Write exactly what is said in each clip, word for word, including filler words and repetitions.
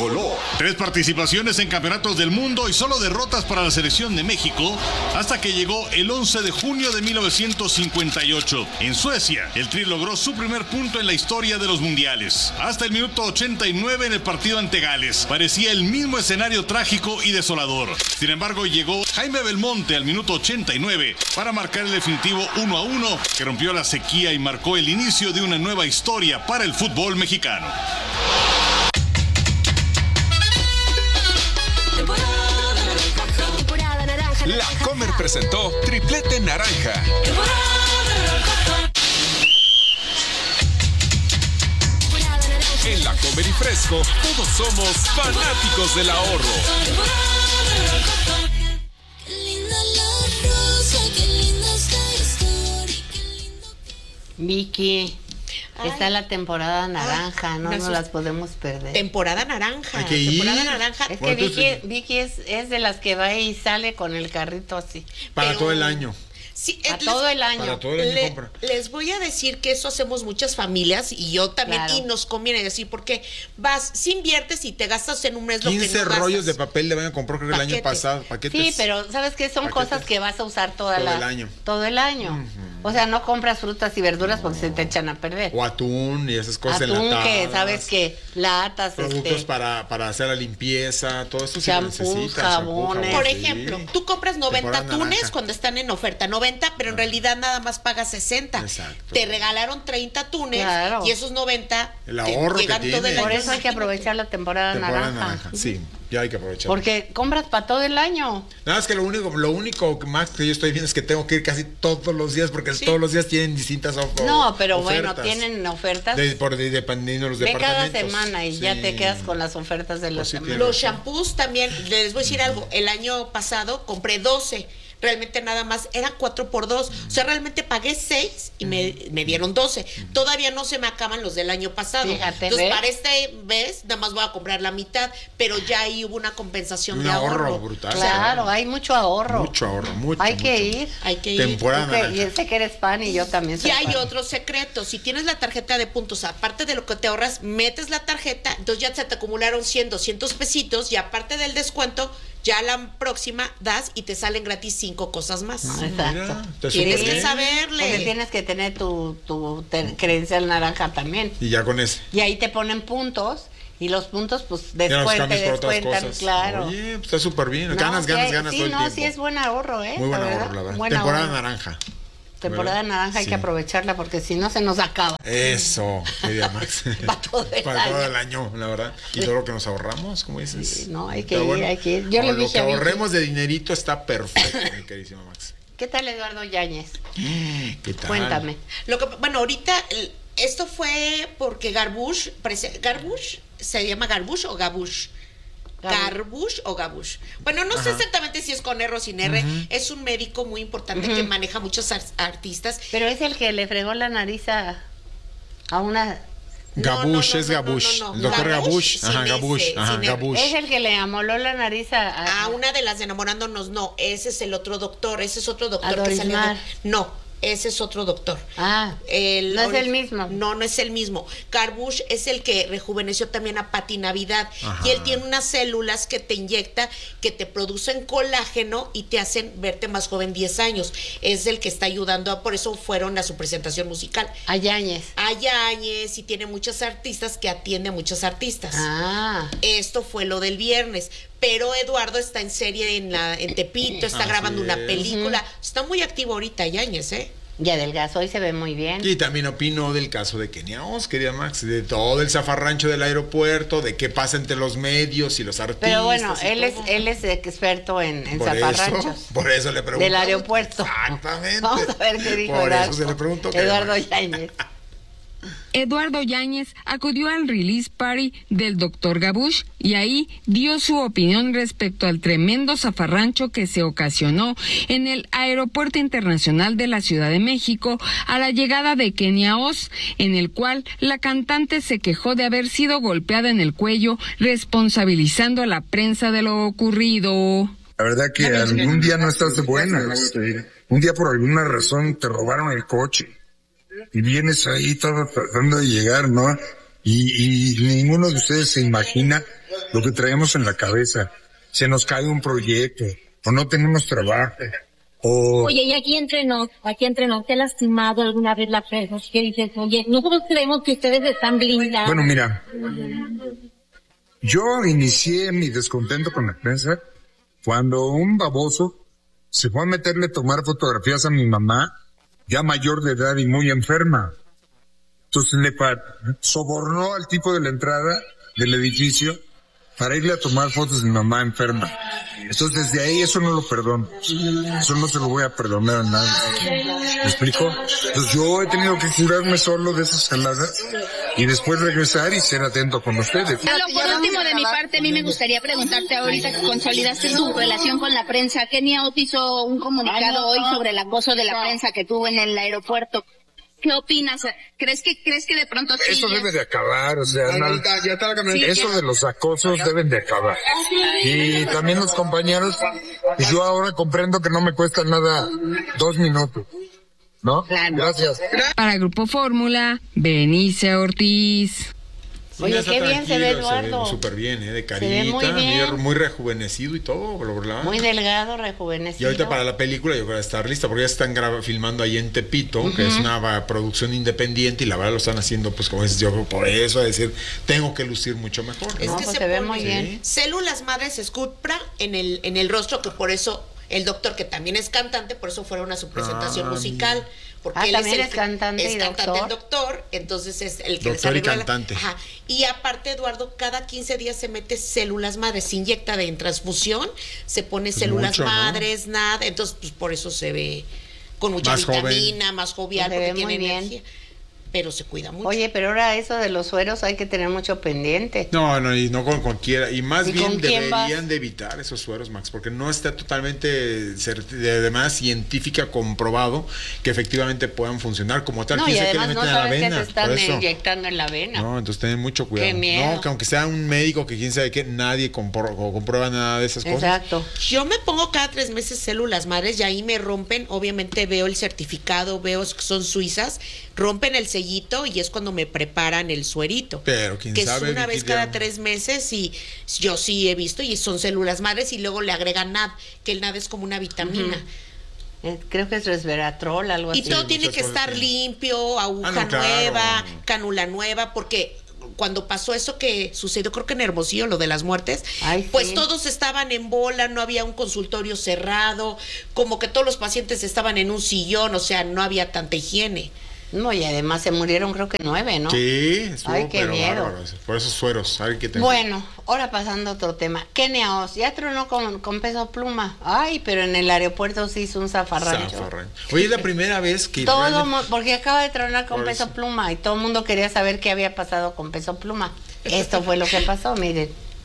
tricolor. Tres participaciones en campeonatos del mundo y solo derrotas para la selección de México hasta que llegó el once de junio de mil novecientos cincuenta y ocho. En Suecia, el Tri logró su primer punto en la historia de los mundiales. Hasta el minuto ochenta y nueve en el partido ante Gales. Parecía el mismo escenario trágico y desolador. Sin embargo, llegó Jaime Belmonte al minuto ochenta y nueve para marcar el definitivo uno a uno que rompió la sequía y marcó el inicio de una nueva historia para el fútbol mexicano. La Comer presentó Triplete Naranja. En La Comer y Fresco, todos somos fanáticos del ahorro. Vicky, Ay. está la temporada naranja, Ay, no me nos asusté. las podemos perder. Temporada naranja. Hay que ir. Temporada naranja. Es que Bueno, Vicky, entonces- Vicky es, es de las que va y sale con el carrito así. Para Pero- todo el año. Sí, A eh, les- todo el año. Para todo el año Le- compra. les voy a decir que eso hacemos muchas familias y yo también, Claro. y nos conviene decir, porque vas, si inviertes y te gastas en un mes lo que quince no rollos de gastas. papel de baño compró creo que el año Paquete. pasado. Paquetes. Sí, pero ¿sabes qué? Son Paquetes. cosas que vas a usar toda Todo la, el año. Todo el año. O sea, no compras frutas y verduras porque se te echan a perder. O atún y esas cosas Atún enlatadas. que, ¿sabes qué? Latas, Productos este... para, para hacer la limpieza, todo eso Shampoos, se necesita. shampoo, jabones. jabón, Por sí. ejemplo, tú compras noventa Temporada tunes naranja. cuando están en oferta, noventa, pero en realidad nada más pagas sesenta. Exacto. Te regalaron treinta tunes Claro. y esos noventa El te ahorro que llegan todo el tiene. año. Por eso hay que Imagínate. aprovechar la temporada, Temporada naranja. naranja. Sí, ya hay que aprovechar. Porque compras para todo el año. Nada más que lo único, lo único que más que yo estoy viendo es que tengo que ir casi todos los días porque Sí. todos los días tienen distintas of- No, pero ofertas. bueno, tienen ofertas De, por de, dependiendo de los de cada departamentos. semana y ya Sí. te quedas con las ofertas de la Pues sí, semana. tiene Los shampoos también, les voy a decir algo, el año pasado compré doce, realmente nada más, eran cuatro por dos, o sea, realmente pagué seis y me, me dieron doce, todavía no se me acaban los del año pasado, Fíjate, entonces ¿ves? para esta vez nada más voy a comprar la mitad, pero ya ahí hubo una compensación Un de ahorro. ahorro brutal. Claro, hay mucho ahorro. Mucho ahorro, mucho. Hay que mucho. ir. Hay que ir. Temporada Tú que- naranja. y sé que eres fan y yo también soy Y hay fan. otro secreto, si tienes la tarjeta de puntos, aparte de lo que te ahorras, metes la tarjeta, entonces ya se te acumularon cien, doscientos pesitos y aparte del descuento, ya la próxima das y te salen gratis cinco cosas más. Exacto. Mira, está Tienes súper que bien. saberle. Porque tienes que tener tu, tu te- credencial naranja también. Y ya con ese. Y ahí te ponen puntos y los puntos pues Ya los descuentan, cambias por otras descuentan, cosas. claro. Oye, pues está súper bien. No, ganas, sí ganas, hay- ganas sí, todo el no, tiempo. sí es buen ahorro, ¿eh? Muy buen La ahorro, verdad, la verdad. buen Temporada ahorro. naranja. Temporada ¿Verdad? naranja hay Sí. que aprovecharla porque si no se nos acaba. Eso, quería Max. Para todo el Para todo año. el año, la verdad. Y todo lo que nos ahorramos, como dices. Sí, no, hay que Está ir, bueno. hay que ir. Yo le Con lo dije que a Vicky. ahorremos de dinerito está perfecto, mi queridísimo Max. ¿Qué tal Eduardo Yáñez? ¿Qué tal? Cuéntame. Lo que, bueno, ahorita el- esto fue porque Garbush, parece, Garbush, ¿se llama Garbush o Gabush? Garbush o Gabush. Bueno, no sé Ajá. exactamente si es con R o sin R. Es un médico muy importante que maneja muchos ar- artistas. Pero es el que le fregó la nariz a, a una... No, Gabush, no, no, es no, Gabush. no, no, no. El doctor Gabush, Gabush. sin Ajá, ese, Gabush. sin Ajá, R. Gabush. Es el que le amoló la nariz a... a- A una de las de enamorándonos, no, ese es el otro doctor, ese es otro doctor A que salió. Dorismar. de- No, ese es otro doctor. Ah, El no es ori- el mismo. No, no es el mismo. Garbush es el que rejuveneció también a Pati Navidad. Ajá. Y él tiene unas células que te inyecta, que te producen colágeno y te hacen verte más joven diez años. Es el que está ayudando, a- por eso fueron a su presentación musical. a Yáñez. A Yáñez y tiene muchos artistas que atiende a muchos artistas. Ah, Esto fue lo del viernes. Pero Eduardo está en serie en, la, en Tepito, está Así grabando una es. película. Está muy activo ahorita Yáñez, ¿eh? y adelgazó y se ve muy bien. Y también opinó del caso de Kenia Os, querida Max, de todo el zafarrancho del aeropuerto, de qué pasa entre los medios y los artistas. Pero bueno, y él es, todo. él es experto en, en Por zafarranchos. eso, por eso le pregunto. Del aeropuerto. Exactamente. Vamos a ver qué dijo Por Eduardo. eso se le preguntó. querida Eduardo Max. Yáñez. Eduardo Yáñez acudió al release party del doctor Gabush y ahí dio su opinión respecto al tremendo zafarrancho que se ocasionó en el Aeropuerto Internacional de la Ciudad de México a la llegada de Kenia Os, en el cual la cantante se quejó de haber sido golpeada en el cuello, responsabilizando a la prensa de lo ocurrido. La verdad que algún día no estás de buenas. Un día por alguna razón te robaron el coche y vienes ahí todo tratando de llegar, ¿no? Y, y ninguno de ustedes se imagina lo que traemos en la cabeza. Se nos cae un proyecto, o no tenemos trabajo, o... Oye, y aquí entre nos, aquí entre nos, ¿te ha lastimado alguna vez la prensa? ¿Qué dices? Oye, nosotros creemos que ustedes están blindados. Bueno, mira, yo inicié mi descontento con la prensa cuando un baboso se fue a meterle a tomar fotografías a mi mamá, ya mayor de edad y muy enferma. Entonces le pa- sobornó al tipo de la entrada del edificio para irle a tomar fotos de mi mamá enferma. Entonces desde ahí eso no lo perdono. Eso no se lo voy a perdonar a nadie. ¿Me explico? Entonces yo he tenido que curarme solo de esas jaladas y después regresar y ser atento con ustedes. Lalo, por último, de mi parte, a mí me gustaría preguntarte ahorita que consolidaste tu relación con la prensa. Kenia Oz hizo un comunicado hoy sobre el acoso de la prensa que tuvo en el aeropuerto. ¿Qué opinas? ¿Crees que crees que de pronto sí? Eso debe de acabar, o sea, no, eso de los acosos deben de acabar. Y también los compañeros, yo ahora comprendo que no me cuesta nada dos minutos, ¿no? Gracias. Para Grupo Fórmula, Benice Ortiz. Oye, Está qué bien se ve tranquilo, Eduardo. Súper bien, ¿eh? De Se ve carita, muy bien. muy, muy rejuvenecido y todo, ¿verdad? Muy delgado, Y rejuvenecido. ahorita para la película yo creo que va a estar lista, porque ya están graba- filmando ahí en Tepito, uh-huh. que es una va, producción independiente, y la verdad lo están haciendo, pues como dices, yo creo por eso, a decir, tengo que lucir mucho mejor. Es No, que pues se, se ve pone muy bien. células madres esculpra en el, en el rostro, que por eso el doctor, que también es cantante, por eso fueron a su presentación Ah, musical. Porque Ah, él también el es cantante es y cantante doctor. el doctor, entonces es el que les Doctor y arregla la- cantante. Ajá. Y aparte, Eduardo, cada quince días se mete células madres, se inyecta de en transfusión, se pone Pues células mucho, ¿no? madres, nada, entonces pues por eso se ve con mucha Más joven. vitamina, más jovial, Se ve porque muy tiene bien. energía. Pero se cuida mucho. Oye, pero ahora eso de los sueros hay que tener mucho pendiente. No, no, y no con cualquiera. Y más ¿Y bien con quién deberían vas? de evitar esos sueros, Max, porque no está totalmente, cer- de manera científica comprobado que efectivamente puedan funcionar como tal. No, ¿Quién y sabe qué le además no meten a la sabes que vena? te están Por eso. inyectando en la vena. No, entonces ten mucho cuidado. Qué miedo. No, que aunque sea un médico que quién sabe qué, nadie compro- o comprueba nada de esas cosas. Exacto. Yo me pongo cada tres meses células madres y ahí me rompen, obviamente veo el certificado, veo que son suizas, rompen el sellito y es cuando me preparan el suerito. Pero quién que sabe, es una Vicky, vez cada ya. tres meses y yo sí he visto y son células madres y luego le agregan N A D, que el N A D es como una vitamina. Eh, Creo que es resveratrol, algo Y así. todo tiene muchas que cosas estar tienen. limpio, aguja Ah, no, claro. nueva, cánula nueva, porque cuando pasó eso que sucedió, creo que en Hermosillo, lo de las muertes, Ay, pues sí. todos estaban en bola, no había un consultorio cerrado, como que todos los pacientes estaban en un sillón, o sea, no había tanta higiene. No, y además se murieron creo que nueve, ¿no? Sí, estuvo, Ay, qué pero miedo. bárbaro. Por esos sueros, hay que tener. Bueno, ahora pasando a otro tema. Kenia Oz, ya tronó con, con Peso Pluma. Ay, pero en el aeropuerto se hizo un zafarrancho. Zafarrancho. Oye, es la primera vez que Todo realmente- mu- porque acaba de tronar con Por Peso eso. Pluma y todo el mundo quería saber qué había pasado con Peso Pluma. Esto fue lo que pasó, miren.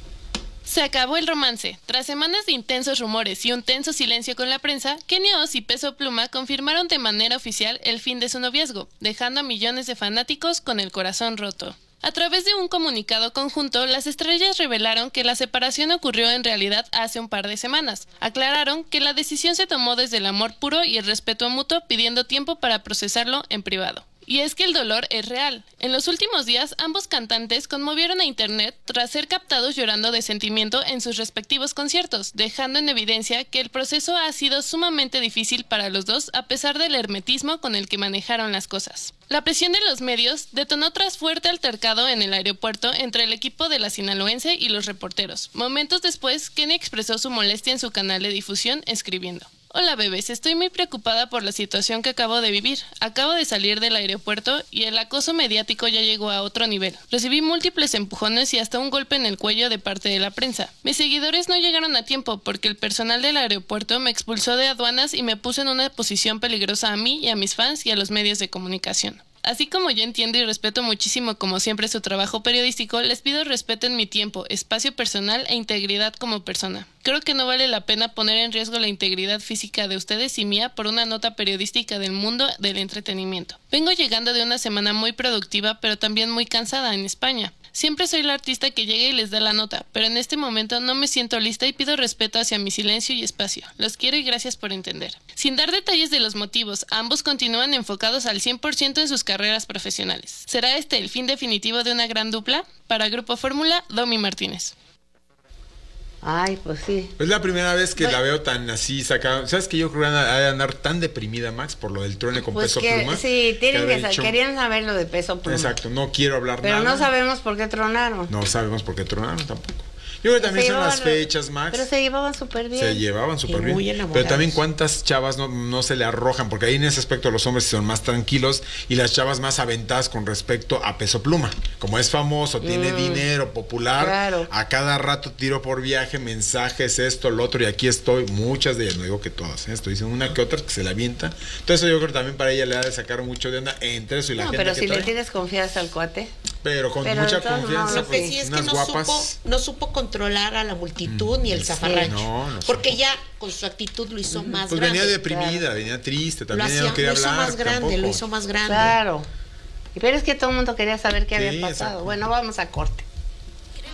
Se acabó el romance. Tras semanas de intensos rumores y un tenso silencio con la prensa, Kenia Oz y Peso Pluma confirmaron de manera oficial el fin de su noviazgo, dejando a millones de fanáticos con el corazón roto. A través de un comunicado conjunto, las estrellas revelaron que la separación ocurrió en realidad hace un par de semanas. Aclararon que la decisión se tomó desde el amor puro y el respeto mutuo, pidiendo tiempo para procesarlo en privado. Y es que el dolor es real. En los últimos días, ambos cantantes conmovieron a internet tras ser captados llorando de sentimiento en sus respectivos conciertos, dejando en evidencia que el proceso ha sido sumamente difícil para los dos a pesar del hermetismo con el que manejaron las cosas. La presión de los medios detonó tras fuerte altercado en el aeropuerto entre el equipo de la sinaloense y los reporteros. Momentos después, Kenia expresó su molestia en su canal de difusión escribiendo: Hola bebés, estoy muy preocupada por la situación que acabo de vivir. Acabo de salir del aeropuerto y el acoso mediático ya llegó a otro nivel. Recibí múltiples empujones y hasta un golpe en el cuello de parte de la prensa. Mis seguidores no llegaron a tiempo porque el personal del aeropuerto me expulsó de aduanas y me puso en una posición peligrosa a mí y a mis fans y a los medios de comunicación. Así como yo entiendo y respeto muchísimo como siempre su trabajo periodístico, les pido respeten mi tiempo, espacio personal e integridad como persona. Creo que no vale la pena poner en riesgo la integridad física de ustedes y mía por una nota periodística del mundo del entretenimiento. Vengo llegando de una semana muy productiva, pero también muy cansada en España. Siempre soy la artista que llega y les da la nota, pero en este momento no me siento lista y pido respeto hacia mi silencio y espacio. Los quiero y gracias por entender. Sin dar detalles de los motivos, ambos continúan enfocados al cien por ciento en sus carreras profesionales. ¿Será este el fin definitivo de una gran dupla? Para Grupo Fórmula, Domi Martínez. Ay, pues sí. Es la primera vez que Bueno. la veo tan así sacada. ¿Sabes que yo creo que ha de andar tan deprimida, Max, por lo del truene con Pues peso que, pluma? sí, tienen que que, sa- dicho, querían saber lo de peso pluma. exacto, no quiero hablar Pero nada. no sabemos por qué tronaron. No sabemos por qué tronaron tampoco. Yo creo que también Se son las llevaban- fechas, Max. Pero se llevaban súper bien. Se llevaban súper bien. muy Pero enamorados. también cuántas chavas no, no se le arrojan, porque ahí en ese aspecto los hombres son más tranquilos y las chavas más aventadas con respecto a Peso Pluma. Como es famoso, tiene Mm, dinero, popular, claro. a cada rato tiro por viaje, mensajes, esto, lo otro, y aquí estoy. Muchas de ellas, no digo que todas, ¿eh? Estoy diciendo una que otra que se la avienta. Entonces yo creo que también para ella le ha de sacar mucho de onda entre eso y la No, gente pero que si trae. le tienes confianza al cuate. Pero con pero mucha de todos confianza. modos, Lo que pues, sí es que unas no guapas. supo, no supo controlar a la multitud ni el zafarrancho. No, no porque ya con su actitud lo hizo más Pues grande. venía deprimida, claro. venía triste, Lo, también ella hacía- no quería lo hizo hablar. más grande, tampoco. lo hizo más grande. Claro. Pero es que todo el mundo quería saber qué Sí, había pasado. exacto. Bueno, vamos a corte.